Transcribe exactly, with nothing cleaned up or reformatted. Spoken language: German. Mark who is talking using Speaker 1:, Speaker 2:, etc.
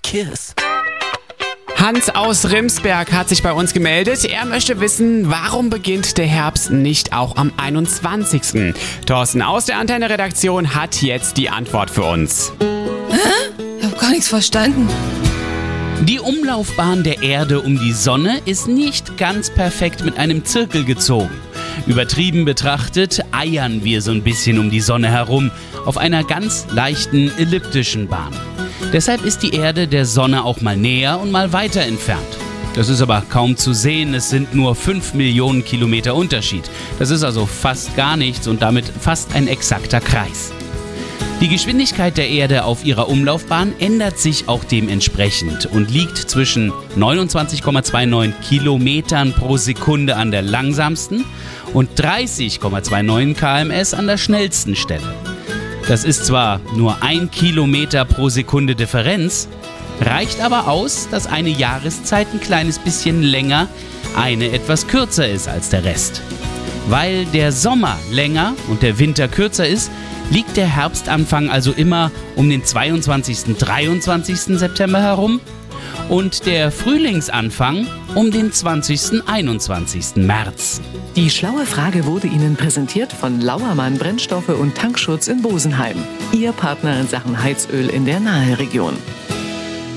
Speaker 1: kiss.
Speaker 2: Hans aus Rimsberg hat sich bei uns gemeldet. Er möchte wissen, warum beginnt der Herbst nicht auch am einundzwanzigsten? Thorsten aus der Antenne-Redaktion hat jetzt die Antwort für uns.
Speaker 3: Hä? Ich hab gar nichts verstanden.
Speaker 4: Die Umlaufbahn der Erde um die Sonne ist nicht ganz perfekt mit einem Zirkel gezogen. Übertrieben betrachtet eiern wir so ein bisschen um die Sonne herum auf einer ganz leichten elliptischen Bahn. Deshalb ist die Erde der Sonne auch mal näher und mal weiter entfernt. Das ist aber kaum zu sehen, es sind nur fünf Millionen Kilometer Unterschied. Das ist also fast gar nichts und damit fast ein exakter Kreis. Die Geschwindigkeit der Erde auf ihrer Umlaufbahn ändert sich auch dementsprechend und liegt zwischen neunundzwanzig Komma neunundzwanzig Kilometern pro Sekunde an der langsamsten und dreißig Komma neunundzwanzig Kilometer pro Stunde an der schnellsten Stelle. Das ist zwar nur ein Kilometer pro Sekunde Differenz, reicht aber aus, dass eine Jahreszeit ein kleines bisschen länger, eine etwas kürzer ist als der Rest. Weil der Sommer länger und der Winter kürzer ist, liegt der Herbstanfang also immer um den zweiundzwanzigsten und dreiundzwanzigsten September herum und der Frühlingsanfang um den zwanzigsten und einundzwanzigsten März.
Speaker 5: Die schlaue Frage wurde Ihnen präsentiert von Lauermann Brennstoffe und Tankschutz in Bosenheim. Ihr Partner in Sachen Heizöl in der Naheregion.